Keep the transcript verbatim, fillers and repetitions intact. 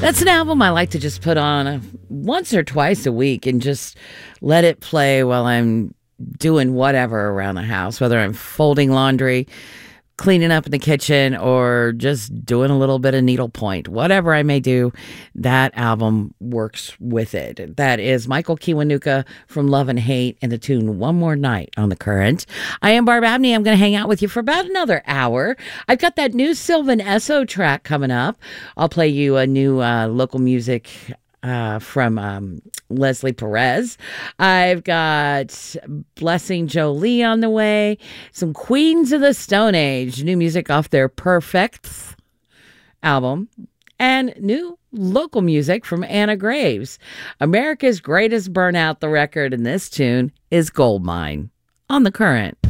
That's an album I like to just put on a, once or twice a week and just let it play while I'm doing whatever around the house, whether I'm folding laundry, cleaning up in the kitchen, or just doing a little bit of needlepoint. Whatever I may do, that album works with it. That is Michael Kiwanuka from Love and Hate and the tune One More Night on The Current. I am Barb Abney. I'm going to hang out with you for about another hour. I've got that new Sylvan Esso track coming up. I'll play you a new uh, local music Uh, from um, Leslie Perez. I've got Blessing Jolie on the way. Some Queens of the Stone Age. New music off their Perfect album. And new local music from Anna Graves. America's Greatest Burnout, the record, and this tune is Goldmine on The Current.